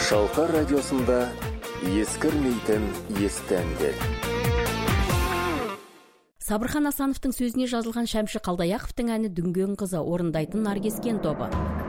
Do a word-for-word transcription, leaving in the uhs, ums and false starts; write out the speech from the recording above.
Шалқар радиосында ескірмейтін есті әндер. Сабырхан Асановтың сөзіне жазылған Шәмші Қалдаяқовтың әні Дүнген қызы орындайтын Наркескен тобы.